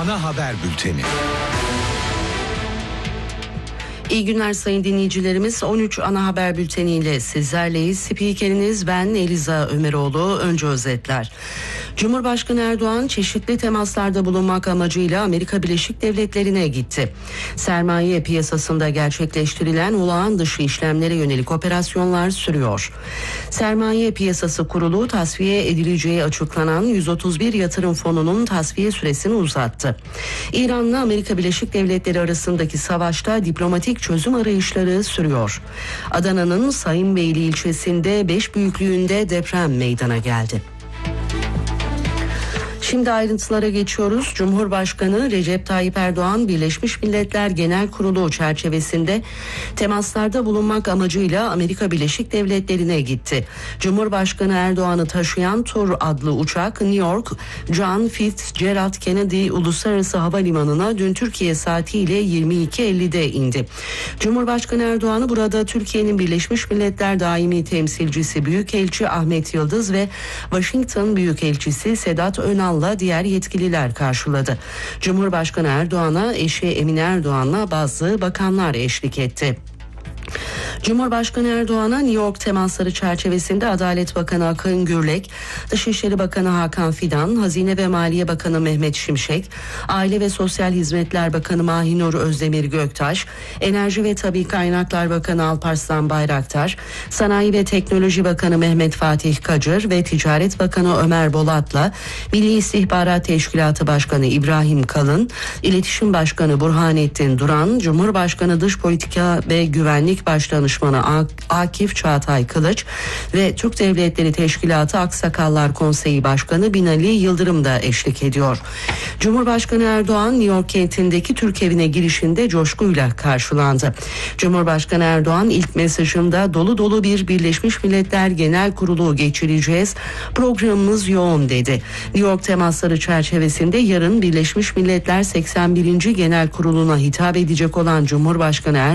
ana haber bülteni. İyi günler sayın dinleyicilerimiz. 13 ana haber bülteniyle sizlerleyiz. Spikeriniz ben Eliza Ömeroğlu. Önce özetler. Cumhurbaşkanı Erdoğan çeşitli temaslarda bulunmak amacıyla Amerika Birleşik Devletleri'ne gitti. Sermaye piyasasında gerçekleştirilen olağan dışı işlemlere yönelik operasyonlar sürüyor. Sermaye Piyasası Kurulu tasfiye edileceği açıklanan 131 yatırım fonunun tasfiye süresini uzattı. İran'la Amerika Birleşik Devletleri arasındaki savaşta diplomatik çözüm arayışları sürüyor. Adana'nın Sayınbeyli ilçesinde 5 büyüklüğünde deprem meydana geldi. Şimdi ayrıntılara geçiyoruz. Cumhurbaşkanı Recep Tayyip Erdoğan Birleşmiş Milletler Genel Kurulu çerçevesinde temaslarda bulunmak amacıyla Amerika Birleşik Devletleri'ne gitti. Cumhurbaşkanı Erdoğan'ı taşıyan TUR adlı uçak New York John Fitzgerald Kennedy Uluslararası Havalimanı'na dün Türkiye saatiyle 22.50'de indi. Cumhurbaşkanı Erdoğan'ı burada Türkiye'nin Birleşmiş Milletler Daimi Temsilcisi Büyükelçi Ahmet Yıldız ve Washington Büyükelçisi Sedat Önal diğer yetkililer karşıladı. Cumhurbaşkanı Erdoğan'a eşi Emine Erdoğan'la bazı bakanlar eşlik etti. Cumhurbaşkanı Erdoğan'a New York temasları çerçevesinde Adalet Bakanı Akın Gürlek, Dışişleri Bakanı Hakan Fidan, Hazine ve Maliye Bakanı Mehmet Şimşek, Aile ve Sosyal Hizmetler Bakanı Mahinur Özdemir Göktaş, Enerji ve Tabii Kaynaklar Bakanı Alparslan Bayraktar, Sanayi ve Teknoloji Bakanı Mehmet Fatih Kacır ve Ticaret Bakanı Ömer Bolat'la Milli İstihbarat Teşkilatı Başkanı İbrahim Kalın, İletişim Başkanı Burhanettin Duran, Cumhurbaşkanı Dış Politika ve Güvenlik Başdanışmanı Akif Çağatay Kılıç ve Türk Devletleri Teşkilatı Aksakallar Konseyi Başkanı Binali Yıldırım da eşlik ediyor. Cumhurbaşkanı Erdoğan New York kentindeki Türk evine girişinde coşkuyla karşılandı. Cumhurbaşkanı Erdoğan ilk mesajında dolu dolu bir Birleşmiş Milletler Genel Kurulu geçireceğiz. Programımız yoğun dedi. New York temasları çerçevesinde yarın Birleşmiş Milletler 81. Genel Kurulu'na hitap edecek olan Cumhurbaşkanı